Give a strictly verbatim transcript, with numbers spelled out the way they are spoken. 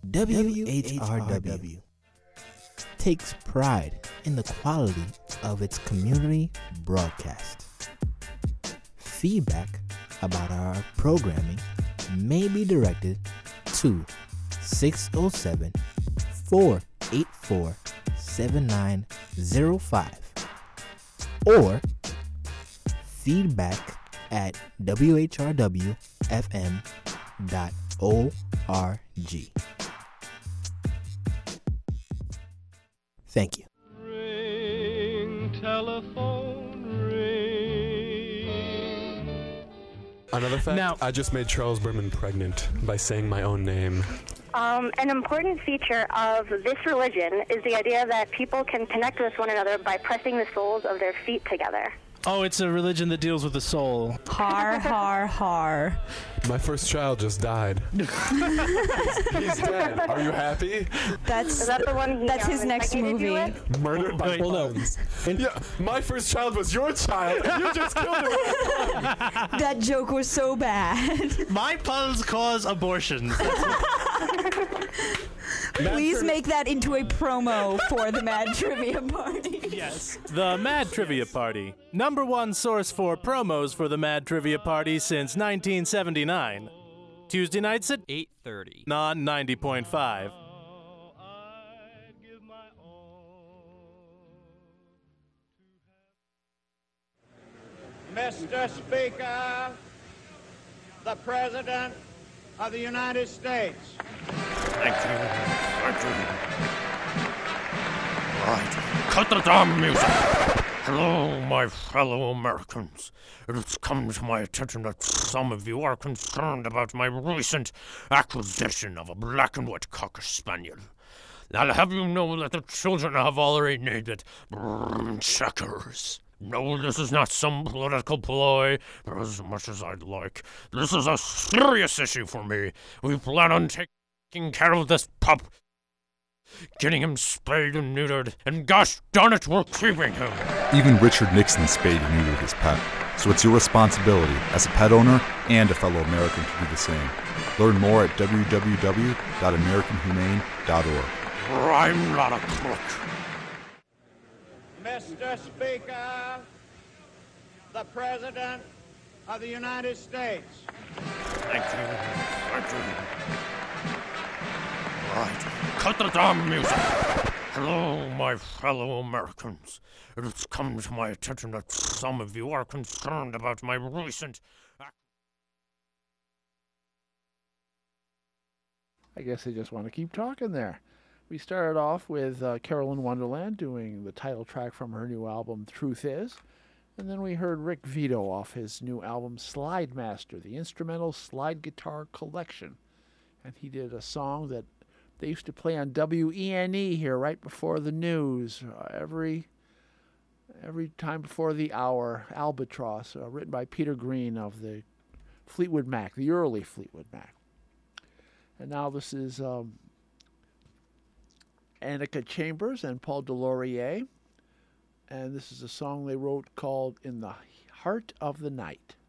W H R W takes pride in the quality of its community broadcast. Feedback about our programming may be directed to six oh seven, four eight four, seven nine oh five or feedback at w h r w f m dot org. Thank you. Ring, telephone, ring. Another fact, Now- I just made Charles Berman pregnant by saying my own name. Um, an important feature of this religion is the idea that people can connect with one another by pressing the soles of their feet together. Oh, it's a religion that deals with the soul. Har, har, har. My first child just died. He's dead. Are you happy? That's Is that the one he that's um, his next impregnated you movie. with? Murdered by Wait. bullets. Yeah, my first child was your child, and you just killed him. That joke was so bad. My puns cause abortions. Please make that into a promo for the Mad Trivia Party. Yes. The Mad Trivia Party. Number one source for promos for the Mad Trivia Party since nineteen seventy-nine. Tuesday nights at eight thirty. non ninety point five. I'd give my all to have. Mister Speaker, the President of the United States. Thank you. Thank you. Right. Cut the damn music. Hello, my fellow Americans. It has come to my attention that some of you are concerned about my recent acquisition of a black and white Cocker Spaniel. I'll have you know that the children have already named it Brrrr Checkers. No, this is not some political ploy, for as much as I'd like. This is a serious issue for me. We plan on taking care of this pup, getting him spayed and neutered, and gosh darn it, we're keeping him. Even Richard Nixon spayed and neutered his pet. So it's your responsibility as a pet owner and a fellow American to do the same. Learn more at w w w dot american humane dot org. I'm not a crook. Mister Speaker, the President of the United States. Thank you. Thank you. Right. Cut the damn music. Hello, my fellow Americans. It has come to my attention that some of you are concerned about my recent... I guess they just want to keep talking there. We started off with uh, Carolyn Wonderland doing the title track from her new album, Truth Is. And then we heard Rick Vito off his new album, Slide Master, the instrumental slide guitar collection. And he did a song that they used to play on W E N E here right before the news, uh, every every time before the hour, Albatross, uh, written by Peter Green of the Fleetwood Mac, the early Fleetwood Mac. And now this is um, Annika Chambers and Paul Delorier. And this is a song they wrote called In the Heart of the Night.